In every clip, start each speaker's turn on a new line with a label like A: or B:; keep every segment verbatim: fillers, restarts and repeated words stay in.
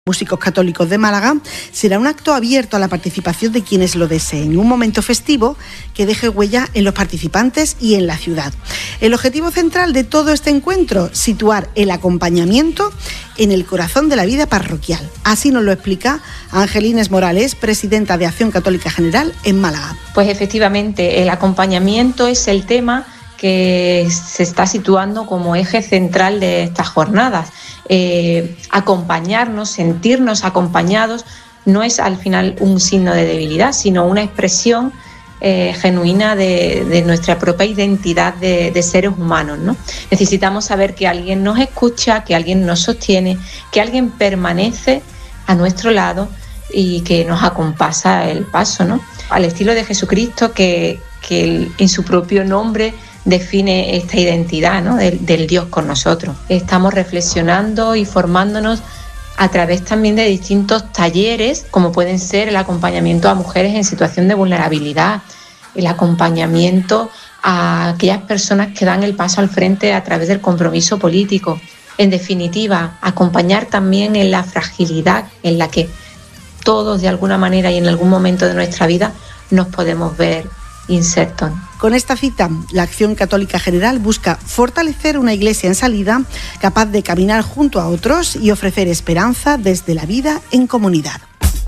A: Músicos Católicos de Málaga, será un acto abierto a la participación de quienes lo deseen, un momento festivo que deje huella en los participantes y en la ciudad. El objetivo central de todo este encuentro, situar el acompañamiento en el corazón de la vida parroquial. Así nos lo explica Angelines Morales, presidenta de Acción Católica General en Málaga.
B: Pues efectivamente, el acompañamiento es el tema que se está situando como eje central de estas jornadas. Eh, acompañarnos, sentirnos acompañados, no es al final un signo de debilidad, sino una expresión eh, genuina de, de nuestra propia identidad de, de seres humanos, ¿no? Necesitamos saber que alguien nos escucha, que alguien nos sostiene, que alguien permanece a nuestro lado y que nos acompasa el paso, ¿no? Al estilo de Jesucristo, que, que él, en su propio nombre define esta identidad, ¿no?, del, del Dios con nosotros. Estamos reflexionando y formándonos a través también de distintos talleres, como pueden ser el acompañamiento a mujeres en situación de vulnerabilidad, el acompañamiento a aquellas personas que dan el paso al frente a través del compromiso político. En definitiva, acompañar también en la fragilidad en la que todos de alguna manera y en algún momento de nuestra vida nos podemos ver insertos.
A: Con esta cita, la Acción Católica General busca fortalecer una iglesia en salida, capaz de caminar junto a otros y ofrecer esperanza desde la vida en comunidad.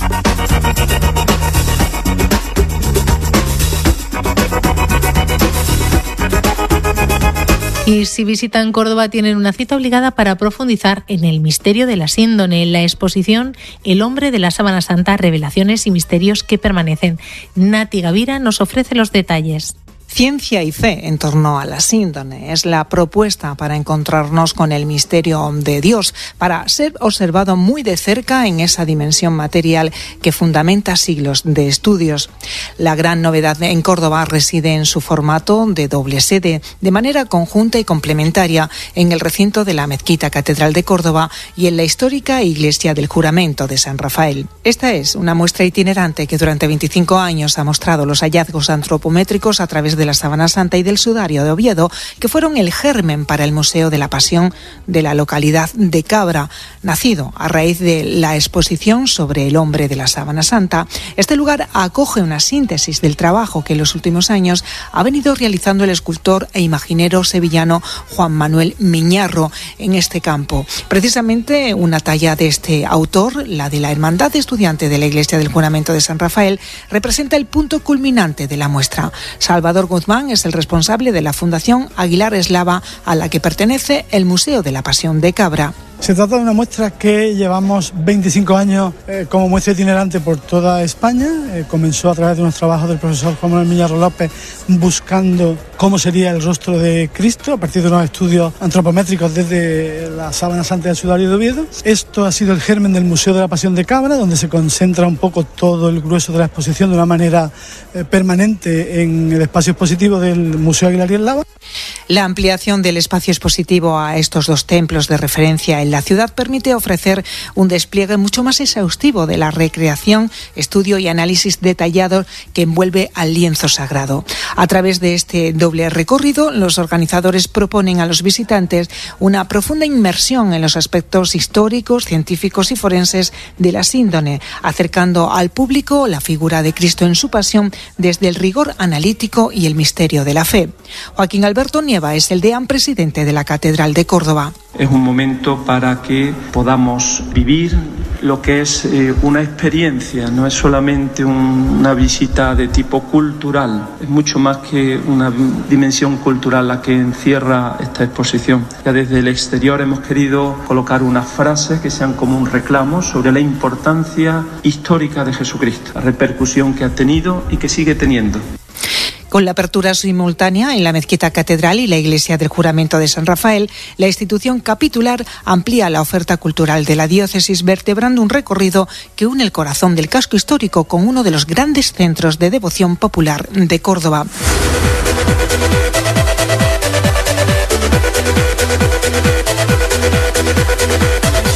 C: Y si visitan Córdoba tienen una cita obligada para profundizar en el misterio de la síndone, en la exposición El hombre de la sábana santa, revelaciones y misterios que permanecen. Nati Gavira nos ofrece los detalles.
D: Ciencia y fe en torno a la síndone es la propuesta para encontrarnos con el misterio de Dios, para ser observado muy de cerca en esa dimensión material que fundamenta siglos de estudios. La gran novedad en Córdoba reside en su formato de doble sede, de manera conjunta y complementaria en el recinto de la Mezquita Catedral de Córdoba y en la histórica Iglesia del Juramento de San Rafael. Esta es una muestra itinerante que durante veinticinco años ha mostrado los hallazgos antropométricos a través de de la Sábana Santa y del Sudario de Oviedo, que fueron el germen para el Museo de la Pasión de la localidad de Cabra, nacido a raíz de la exposición sobre el hombre de la Sábana Santa. Este lugar acoge una síntesis del trabajo que en los últimos años ha venido realizando el escultor e imaginero sevillano Juan Manuel Miñarro en este campo. Precisamente una talla de este autor, la de la Hermandad Estudiante de la Iglesia del Juramento de San Rafael, representa el punto culminante de la muestra. Salvador Guzmán es el responsable de la Fundación Aguilar Eslava, a la que pertenece el Museo de la Pasión de Cabra.
E: Se trata de una muestra que llevamos veinticinco años eh, como muestra itinerante por toda España. Eh, comenzó a través de unos trabajos del profesor Juan Manuel Miñarro López buscando cómo sería el rostro de Cristo a partir de unos estudios antropométricos desde la Sábana Santa del Sudario de Oviedo. Esto ha sido el germen del Museo de la Pasión de Cabra, donde se concentra un poco todo el grueso de la exposición de una manera eh, permanente en el espacio expositivo del Museo Aguilar Eslava.
D: La ampliación del espacio expositivo a estos dos templos de referencia en la ciudad permite ofrecer un despliegue mucho más exhaustivo de la recreación, estudio y análisis detallados que envuelve al lienzo sagrado. A través de este doble recorrido, los organizadores proponen a los visitantes una profunda inmersión en los aspectos históricos, científicos y forenses de la síndone, acercando al público la figura de Cristo en su pasión desde el rigor analítico y el misterio de la fe. Joaquín Alberto Nieva es el deán presidente de la Catedral de Córdoba.
F: Es un momento para que podamos vivir lo que es eh, una experiencia, no es solamente un, una visita de tipo cultural, es mucho más que una dimensión cultural la que encierra esta exposición. Ya desde el exterior hemos querido colocar unas frases que sean como un reclamo sobre la importancia histórica de Jesucristo, la repercusión que ha tenido y que sigue teniendo.
D: Con la apertura simultánea en la Mezquita Catedral y la Iglesia del Juramento de San Rafael, la institución capitular amplía la oferta cultural de la diócesis, vertebrando un recorrido que une el corazón del casco histórico con uno de los grandes centros de devoción popular de Córdoba.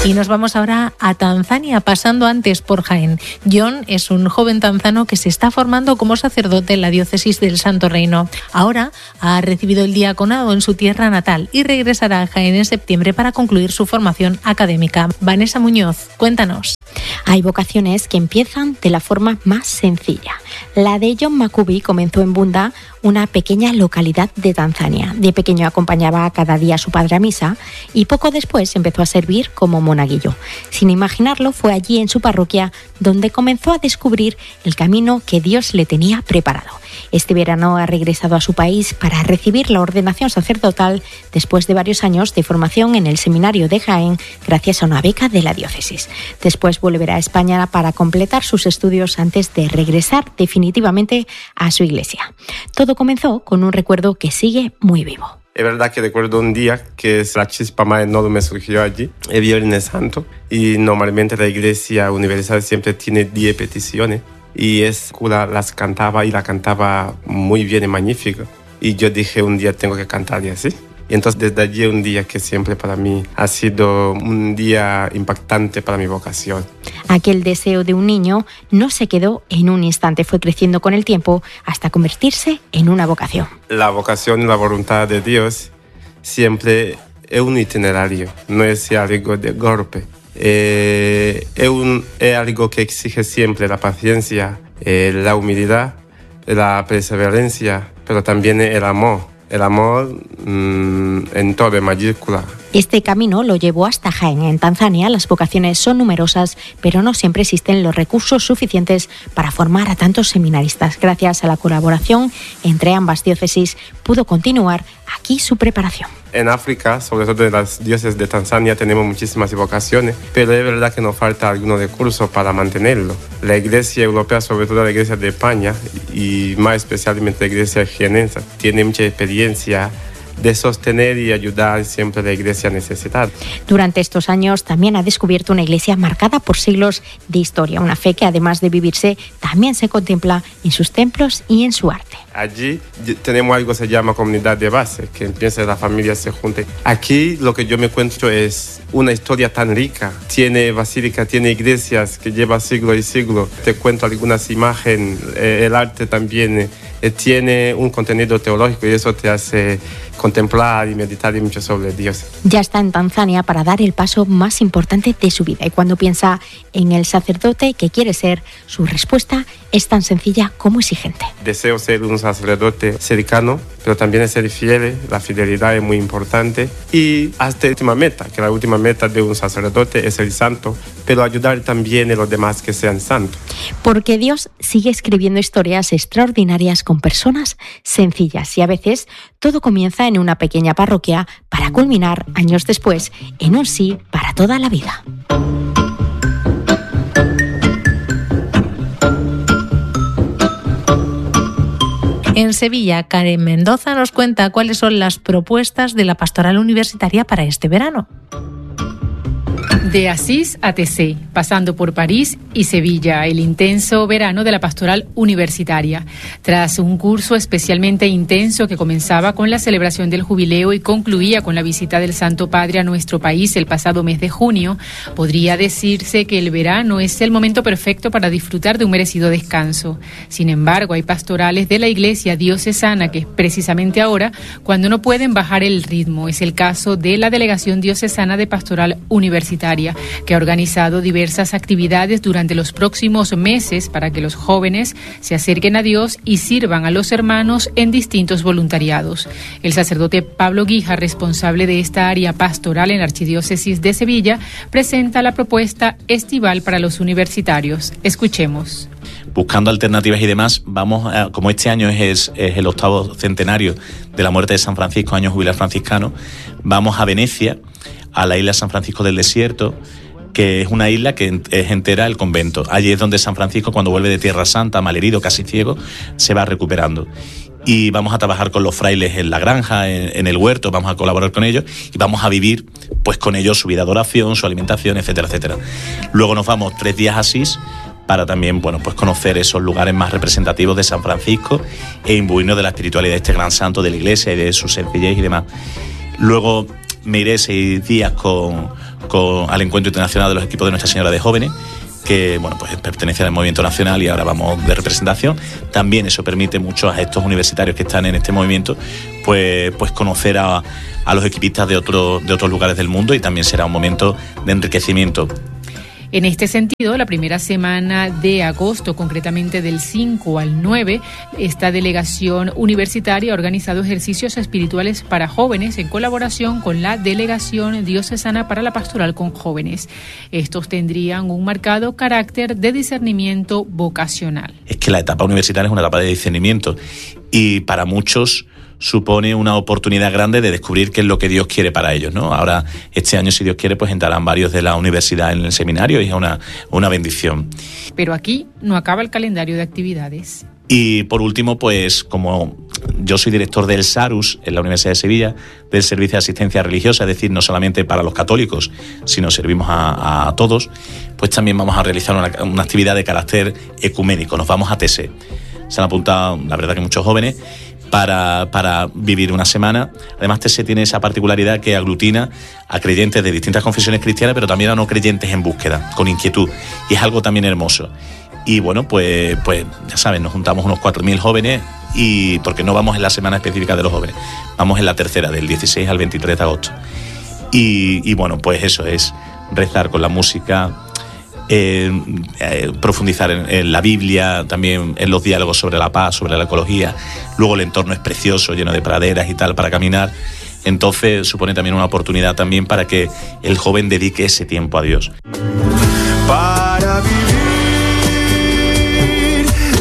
C: Y nos vamos ahora a Tanzania, pasando antes por Jaén. John es un joven tanzano que se está formando como sacerdote en la diócesis del Santo Reino. Ahora ha recibido el diaconado en su tierra natal y regresará a Jaén en septiembre para concluir su formación académica. Vanessa Muñoz, cuéntanos.
G: Hay vocaciones que empiezan de la forma más sencilla. La de John Makubi comenzó en Bunda, una pequeña localidad de Tanzania. De pequeño acompañaba cada día a su padre a misa y poco después empezó a servir como monaguillo. Sin imaginarlo, fue allí en su parroquia donde comenzó a descubrir el camino que Dios le tenía preparado. Este verano ha regresado a su país para recibir la ordenación sacerdotal después de varios años de formación en el seminario de Jaén gracias a una beca de la diócesis. Después volverá a España para completar sus estudios antes de regresar definitivamente a su iglesia. Todo comenzó con un recuerdo que sigue muy vivo.
H: Es verdad que recuerdo un día que la chispa más enorme surgió allí, el Viernes Santo, y normalmente la Iglesia Universal siempre tiene diez peticiones, y es cura las cantaba y la cantaba muy bien y magnífico. Y yo dije, un día tengo que cantar y así. Y entonces desde allí un día que siempre para mí ha sido un día impactante para mi vocación.
G: Aquel deseo de un niño no se quedó en un instante, fue creciendo con el tiempo hasta convertirse en una vocación.
H: La vocación y la voluntad de Dios siempre es un itinerario, no es algo de golpe. Eh, es, un, es algo que exige siempre la paciencia, eh, la humildad, la perseverancia, pero también el amor. El amor mmm, en todo, en mayúscula.
G: Este camino lo llevó hasta Jaén. En Tanzania las vocaciones son numerosas, pero no siempre existen los recursos suficientes para formar a tantos seminaristas. Gracias a la colaboración entre ambas diócesis, pudo continuar aquí su preparación.
H: En África, sobre todo en las diócesis de Tanzania, tenemos muchísimas vocaciones, pero es verdad que nos falta algunos recursos para mantenerlo. La Iglesia Europea, sobre todo la Iglesia de España, y más especialmente la Iglesia jienense, tiene mucha experiencia de sostener y ayudar siempre a la iglesia necesitada.
G: Durante estos años también ha descubierto una iglesia marcada por siglos de historia, una fe que además de vivirse también se contempla en sus templos y en su arte.
H: Allí tenemos algo que se llama comunidad de base, que empieza la familia se junte. Aquí lo que yo me encuentro es una historia tan rica. Tiene basílica, tiene iglesias que lleva siglos y siglos. Te cuento algunas imágenes, eh, el arte también eh, tiene un contenido teológico y eso te hace contemplar y meditar mucho sobre Dios.
G: Ya está en Tanzania para dar el paso más importante de su vida y cuando piensa en el sacerdote que quiere ser, su respuesta es tan sencilla como exigente.
H: Deseo ser un sacerdote cercano, pero también ser fiel. La fidelidad es muy importante y hasta la última meta, que la última meta de un sacerdote es el santo, pero ayudar también a los demás que sean santos.
G: Porque Dios sigue escribiendo historias extraordinarias con personas sencillas y a veces todo comienza en una pequeña parroquia para culminar años después en un sí para toda la vida.
C: En Sevilla, Karen Mendoza nos cuenta cuáles son las propuestas de la pastoral universitaria para este verano.
I: De Asís a Tessé, pasando por París y Sevilla, el intenso verano de la pastoral universitaria. Tras un curso especialmente intenso que comenzaba con la celebración del jubileo y concluía con la visita del Santo Padre a nuestro país el pasado mes de junio, podría decirse que el verano es el momento perfecto para disfrutar de un merecido descanso. Sin embargo, hay pastorales de la Iglesia diocesana que precisamente ahora, cuando no pueden bajar el ritmo, es el caso de la Delegación Diocesana de Pastoral Universitaria, que ha organizado diversas actividades durante los próximos meses para que los jóvenes se acerquen a Dios y sirvan a los hermanos en distintos voluntariados. El sacerdote Pablo Guija, responsable de esta área pastoral en la Archidiócesis de Sevilla, presenta la propuesta estival para los universitarios. Escuchemos.
J: Buscando alternativas y demás, vamos a, como este año es, es el octavo centenario de la muerte de San Francisco, año jubilar franciscano, vamos a Venecia, a la isla San Francisco del Desierto, que es una isla que es entera el convento. Allí es donde San Francisco, cuando vuelve de Tierra Santa, malherido, casi ciego, se va recuperando. Y vamos a trabajar con los frailes en la granja, en, en el huerto, vamos a colaborar con ellos y vamos a vivir pues con ellos su vida de oración, su alimentación, etcétera, etcétera. Luego nos vamos tres días a Asís para también, bueno, pues conocer esos lugares más representativos de San Francisco e imbuirnos de la espiritualidad de este gran santo de la Iglesia y de su sencillez y demás. Luego me iré seis días con, con, al Encuentro Internacional de los Equipos de Nuestra Señora de Jóvenes, que bueno, pues pertenece al movimiento nacional y ahora vamos de representación. También eso permite mucho a estos universitarios que están en este movimiento pues, pues conocer a, a los equipistas de, otro, de otros lugares del mundo, y también será un momento de enriquecimiento.
I: En este sentido, la primera semana de agosto, concretamente del cinco al nueve, esta delegación universitaria ha organizado ejercicios espirituales para jóvenes en colaboración con la Delegación Diocesana para la Pastoral con Jóvenes. Estos tendrían un marcado carácter de discernimiento vocacional.
J: Es que la etapa universitaria es una etapa de discernimiento, y para muchos supone una oportunidad grande de descubrir qué es lo que Dios quiere para ellos, ¿no? Ahora, este año, si Dios quiere, pues entrarán varios de la universidad en el seminario, y es una, una bendición.
I: Pero aquí no acaba el calendario de actividades.
J: Y por último, pues como yo soy director del SARUS en la Universidad de Sevilla, del Servicio de Asistencia Religiosa, es decir, no solamente para los católicos, sino servimos a, a todos, pues también vamos a realizar una, una actividad de carácter ecuménico. Nos vamos a T S E. Se han apuntado, la verdad, que muchos jóvenes, Para, para vivir una semana. Además, T S E tiene esa particularidad que aglutina a creyentes de distintas confesiones cristianas, pero también a no creyentes en búsqueda, con inquietud, y es algo también hermoso. Y bueno, pues, pues ya saben, nos juntamos unos cuatro mil jóvenes, y porque no vamos en la semana específica de los jóvenes, vamos en la tercera, del dieciséis al veintitrés de agosto. Y, y bueno, pues eso es rezar con la música, Eh, eh, profundizar en, en la Biblia, también en los diálogos sobre la paz, sobre la ecología. Luego el entorno es precioso, lleno de praderas y tal para caminar. Entonces supone también una oportunidad también para que el joven dedique ese tiempo a Dios.
K: Para vivir,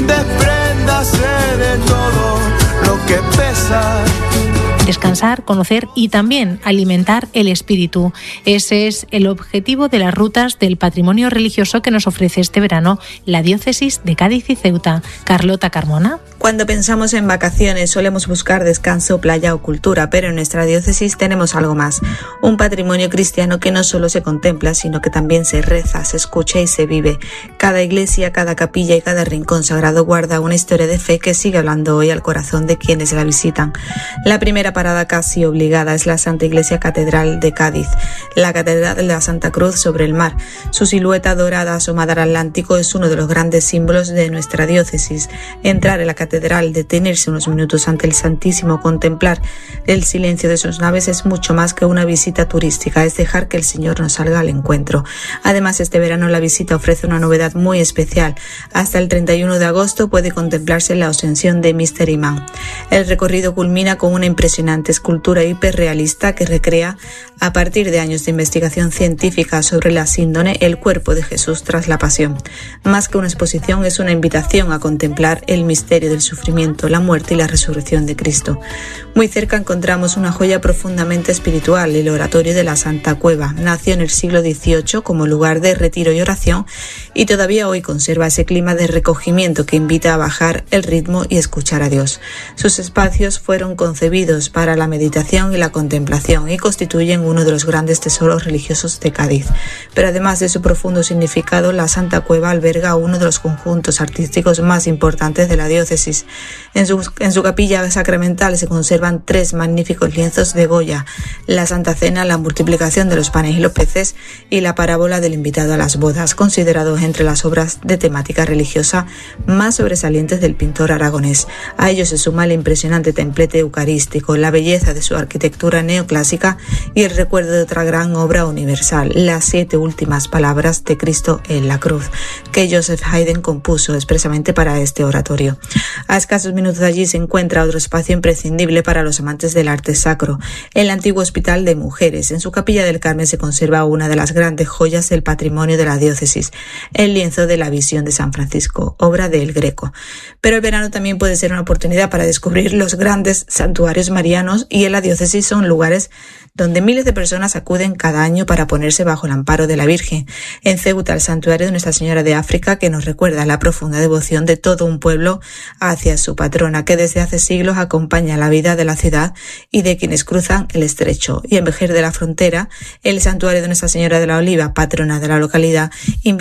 K: despréndase de todo lo que pesa.
C: Descansar, conocer y también alimentar el espíritu. Ese es el objetivo de las rutas del patrimonio religioso que nos ofrece este verano la Diócesis de Cádiz y Ceuta. Carlota Carmona.
L: Cuando pensamos en vacaciones solemos buscar descanso, playa o cultura, pero en nuestra diócesis tenemos algo más. Un patrimonio cristiano que no solo se contempla, sino que también se reza, se escucha y se vive. Cada iglesia, cada capilla y cada rincón sagrado guarda una historia de fe que sigue hablando hoy al corazón de quienes la visitan. La primera parada casi obligada es la Santa Iglesia Catedral de Cádiz, la Catedral de la Santa Cruz sobre el mar. Su silueta dorada asomada al Atlántico es uno de los grandes símbolos de nuestra diócesis. Entrar en la catedral, detenerse unos minutos ante el Santísimo, contemplar el silencio de sus naves es mucho más que una visita turística, es dejar que el Señor nos salga al encuentro. Además, este verano la visita ofrece una novedad muy especial. Hasta el treinta y uno de agosto puede contemplarse la Ascensión de Mystery Man. El recorrido culmina con una impresionante escultura hiperrealista que recrea, a partir de años de investigación científica sobre la síndone, el cuerpo de Jesús tras la pasión. Más que una exposición, es una invitación a contemplar el misterio del sufrimiento, la muerte y la resurrección de Cristo. Muy cerca encontramos una joya profundamente espiritual, el Oratorio de la Santa Cueva. Nació en el siglo dieciocho como lugar de retiro y oración, y todavía hoy conserva ese clima de recogimiento que invita a bajar el ritmo y escuchar a Dios. Sus espacios fueron concebidos para la meditación y la contemplación y constituyen uno de los grandes tesoros religiosos de Cádiz. Pero además de su profundo significado, la Santa Cueva alberga uno de los conjuntos artísticos más importantes de la diócesis. En su, en su capilla sacramental se conservan tres magníficos lienzos de Goya: la Santa Cena, la multiplicación de los panes y los peces y la parábola del invitado a las bodas, considerados entre las obras de temática religiosa más sobresalientes del pintor aragonés. A ello se suma el impresionante templete eucarístico, la belleza de su arquitectura neoclásica y el recuerdo de otra gran obra universal, las siete últimas palabras de Cristo en la cruz, que Joseph Haydn compuso expresamente para este oratorio. A escasos minutos de allí se encuentra otro espacio imprescindible para los amantes del arte sacro, el antiguo Hospital de Mujeres. En su capilla del Carmen se conserva una de las grandes joyas del patrimonio de la diócesis, el lienzo de la Visión de San Francisco, obra de El Greco. Pero el verano también puede ser una oportunidad para descubrir los grandes santuarios marianos, y en la diócesis son lugares donde miles de personas acuden cada año para ponerse bajo el amparo de la Virgen. En Ceuta, el santuario de Nuestra Señora de África, que nos recuerda la profunda devoción de todo un pueblo hacia su patrona, que desde hace siglos acompaña la vida de la ciudad y de quienes cruzan el estrecho. Y en Vejer de la Frontera, el santuario de Nuestra Señora de la Oliva, patrona de la localidad, invita al peregrino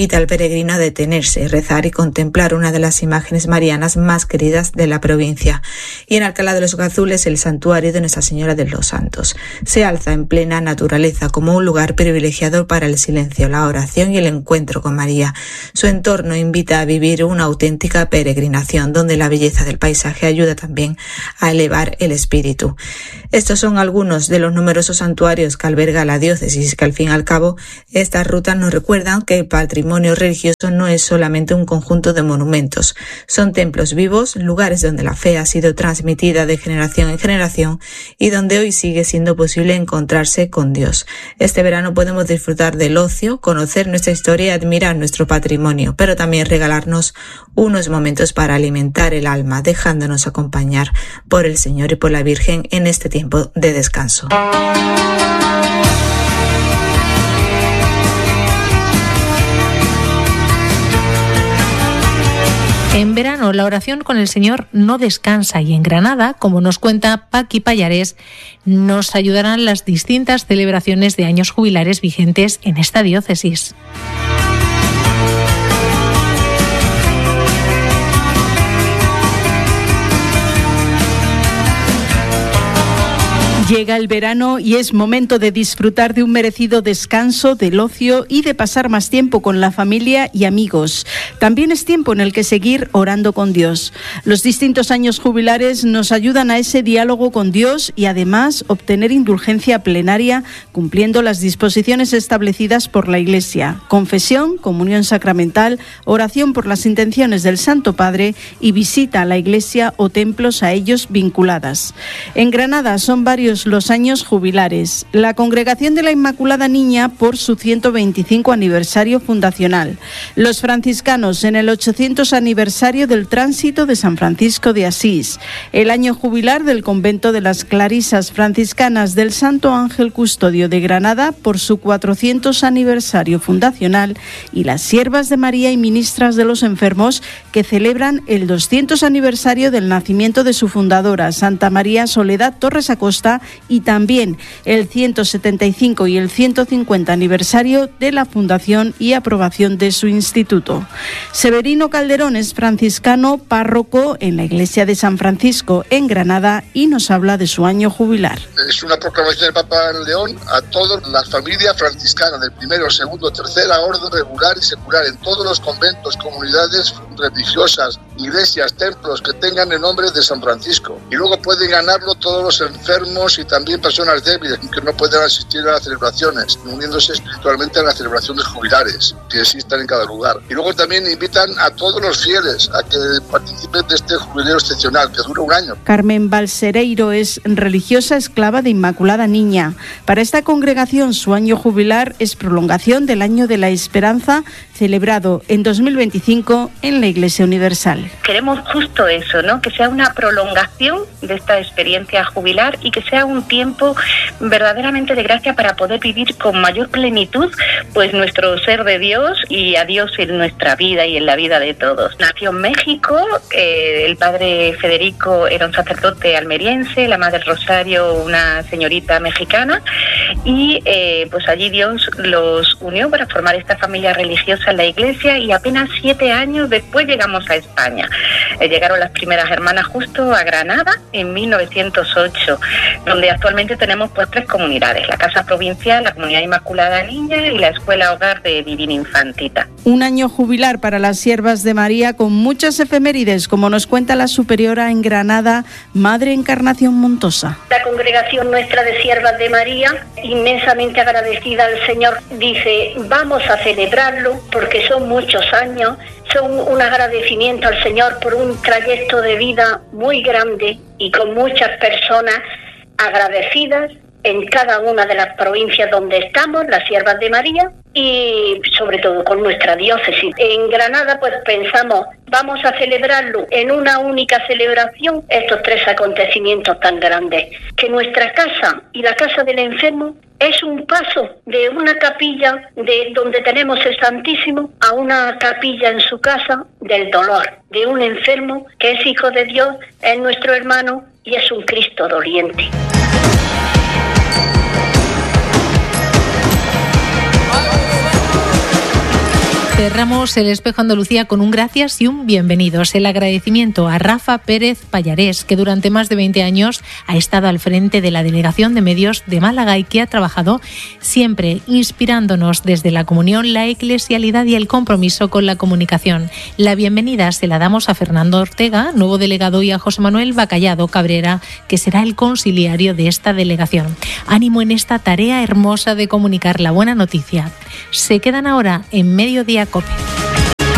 L: peregrino a detenerse, rezar y contemplar una de las imágenes marianas más queridas de la provincia. Y en Alcalá de los Gazules, el santuario de Nuestra Señora de los Santos se alza en plena naturaleza como un lugar privilegiado para el silencio, la oración y el encuentro con María. Su entorno invita a vivir una auténtica peregrinación, donde la belleza del paisaje ayuda también a elevar el espíritu. Estos son algunos de los numerosos santuarios que alberga la diócesis, que al fin y al cabo estas rutas nos recuerdan que el patrimonio religioso no es solamente un conjunto de monumentos, son templos vivos, lugares donde la fe ha sido transmitida de generación en generación y donde hoy sigue siendo posible encontrarse con Dios. Este verano podemos disfrutar del ocio, conocer nuestra historia y admirar nuestro patrimonio, pero también regalarnos unos momentos para alimentar el alma, dejándonos acompañar por el Señor y por la Virgen en este tiempo de descanso.
C: En verano, la oración con el Señor no descansa y en Granada, como nos cuenta Paqui Pallares, nos ayudarán las distintas celebraciones de años jubilares vigentes en esta diócesis.
M: Llega el verano y es momento de disfrutar de un merecido descanso, del ocio y de pasar más tiempo con la familia y amigos. También es tiempo en el que seguir orando con Dios. Los distintos años jubilares nos ayudan a ese diálogo con Dios y además obtener indulgencia plenaria cumpliendo las disposiciones establecidas por la Iglesia: confesión, comunión sacramental, oración por las intenciones del Santo Padre y visita a la iglesia o templos a ellos vinculadas. En Granada son varios los años jubilares. La Congregación de la Inmaculada Niña por su ciento veinticinco aniversario fundacional. Los franciscanos en el ochocientos aniversario del tránsito de San Francisco de Asís. El año jubilar del Convento de las Clarisas Franciscanas del Santo Ángel Custodio de Granada por su cuatrocientos aniversario fundacional. Y las Siervas de María y Ministras de los Enfermos, que celebran el doscientos aniversario del nacimiento de su fundadora, Santa María Soledad Torres Acosta, y también el ciento setenta y cinco y el ciento cincuenta aniversario de la fundación y aprobación de su instituto. Severino Calderón es franciscano, párroco en la iglesia de San Francisco en Granada y nos habla de su año jubilar.
N: Es una proclamación del Papa León a todas las familias franciscanas del primero, segundo, tercera orden regular y secular en todos los conventos, comunidades religiosas, iglesias, templos que tengan el nombre de San Francisco. Y luego pueden ganarlo todos los enfermos y también personas débiles que no pueden asistir a las celebraciones, uniéndose espiritualmente a las celebraciones jubilares que existan en cada lugar. Y luego también invitan a todos los fieles a que participen de este jubileo excepcional que dura un año.
M: Carmen Balsereiro es religiosa esclava de Inmaculada Niña. Para esta congregación su año jubilar es prolongación del Año de la Esperanza, celebrado en dos mil veinticinco en la Iglesia Universal.
O: Queremos justo eso, ¿no? Que sea una prolongación de esta experiencia jubilar y que sea un tiempo verdaderamente de gracia para poder vivir con mayor plenitud pues nuestro ser de Dios y a Dios en nuestra vida y en la vida de todos. Nació en México, eh, el padre Federico era un sacerdote almeriense, la madre Rosario una señorita mexicana y eh, pues allí Dios los unió para formar esta familia religiosa en la iglesia y apenas siete años después llegamos a España. Eh, llegaron las primeras hermanas justo a Granada en mil novecientos ocho, donde actualmente tenemos pues tres comunidades: la Casa Provincial, la Comunidad Inmaculada Niña y la Escuela Hogar de Divina Infantita.
M: Un año jubilar para las Siervas de María con muchas efemérides, como nos cuenta la superiora en Granada, Madre Encarnación Montosa.
P: La congregación nuestra de Siervas de María, inmensamente agradecida al Señor, dice: vamos a celebrarlo porque son muchos años, son un agradecimiento al Señor por un trayecto de vida muy grande y con muchas personas agradecidas en cada una de las provincias donde estamos, las Siervas de María, y sobre todo con nuestra diócesis. En Granada pues pensamos, vamos a celebrarlo en una única celebración, estos tres acontecimientos tan grandes, que nuestra casa y la casa del enfermo es un paso de una capilla de donde tenemos el Santísimo a una capilla en su casa del dolor, de un enfermo que es hijo de Dios, es nuestro hermano y es un Cristo doliente.
C: Cerramos el Espejo Andalucía con un gracias y un bienvenidos. El agradecimiento a Rafa Pérez Pallarés, que durante más de veinte años ha estado al frente de la Delegación de Medios de Málaga y que ha trabajado siempre inspirándonos desde la comunión, la eclesialidad y el compromiso con la comunicación. La bienvenida se la damos a Fernando Ortega, nuevo delegado, y a José Manuel Bacallado Cabrera, que será el conciliario de esta delegación. Ánimo en esta tarea hermosa de comunicar la buena noticia. Se quedan ahora en Mediodía COPE.